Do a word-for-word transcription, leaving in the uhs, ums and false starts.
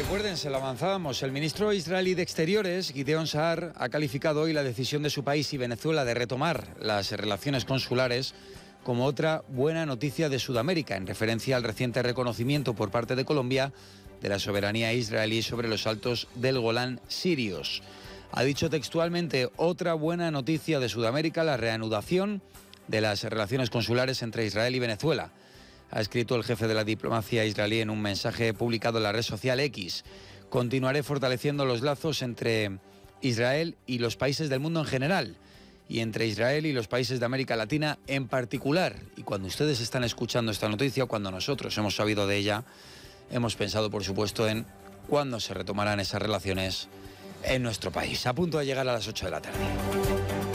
Recuerden, se lo avanzábamos, el ministro israelí de Exteriores, Gideon Sa'ar, ha calificado hoy la decisión de su país y Venezuela de retomar las relaciones consulares como otra buena noticia de Sudamérica, en referencia al reciente reconocimiento por parte de Colombia de la soberanía israelí sobre los altos del Golán sirios. Ha dicho textualmente: otra buena noticia de Sudamérica, la reanudación de las relaciones consulares entre Israel y Venezuela. Ha escrito el jefe de la diplomacia israelí en un mensaje publicado en la red social X. Continuaré fortaleciendo los lazos entre Israel y los países del mundo en general, y entre Israel y los países de América Latina en particular. Y cuando ustedes están escuchando esta noticia, cuando nosotros hemos sabido de ella, hemos pensado, por supuesto, en cuándo se retomarán esas relaciones en nuestro país. A punto de llegar a las ocho de la tarde.